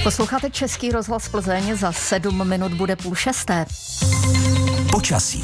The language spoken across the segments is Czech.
Posloucháte Český rozhlas Plzeň, za 7 minut bude 5:30. Počasí.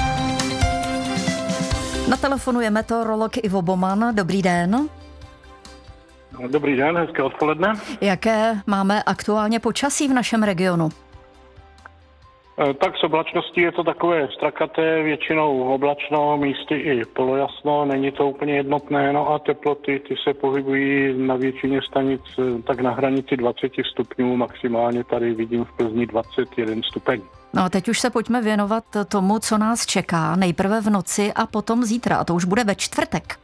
Na telefonu je meteorolog Ivo Boman. Dobrý den. Dobrý den, hezké odpoledne. Jaké máme aktuálně počasí v našem regionu? Tak s oblačností je to takové strakaté, většinou oblačno, místy i polojasno, není to úplně jednotné, no a teploty ty se pohybují na většině stanic tak na hranici 20 stupňů, maximálně tady vidím v Plzni 21 stupeň. No a teď už se pojďme věnovat tomu, co nás čeká, nejprve v noci a potom zítra, a to už bude ve čtvrtek.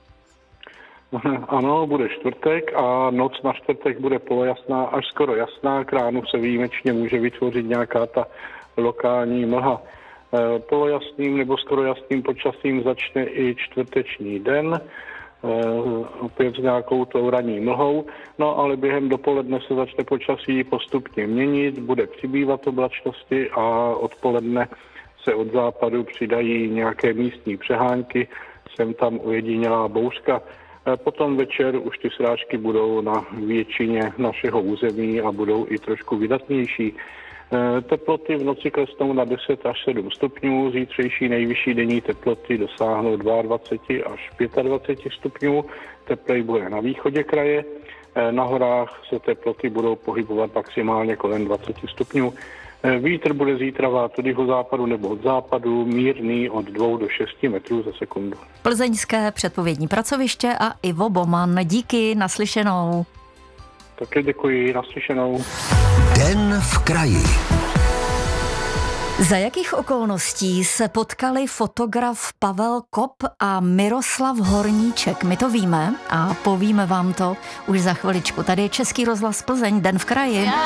Ano, bude čtvrtek a noc na čtvrtek bude polojasná až skoro jasná, k ránu se výjimečně může vytvořit nějaká ta lokální mlha. Polojasným nebo skoro jasným počasím začne i čtvrteční den, opět s nějakou tou ranní mlhou, no ale během dopoledne se začne počasí postupně měnit, bude přibývat oblačnosti a odpoledne se od západu přidají nějaké místní přehánky, sem tam ojedinělá bouřka. Potom večer už ty srážky budou na většině našeho území a budou i trošku vydatnější. Teploty v noci klesnou na 10 až 7 stupňů, zítřejší nejvyšší denní teploty dosáhnou 22 až 25 stupňů, teplej bude na východě kraje, na horách se teploty budou pohybovat maximálně kolem 20 stupňů. Vítr bude zítra vát od jihozápadu nebo od západu, mírný od 2 do 6 metrů za sekundu. Plzeňské předpovědní pracoviště a Ivo Boman. Díky, naslyšenou. Také děkuji, naslyšenou. Den v kraji. Za jakých okolností se potkali fotograf Pavel Kop a Miroslav Horníček? My to víme a povíme vám to už za chviličku. Tady je Český rozhlas Plzeň, Den v kraji.